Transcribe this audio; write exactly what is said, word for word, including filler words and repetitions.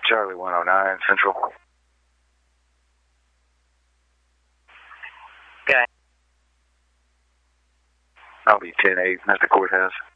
Charlie one oh nine, Central. Okay. I'll be ten eight at the courthouse.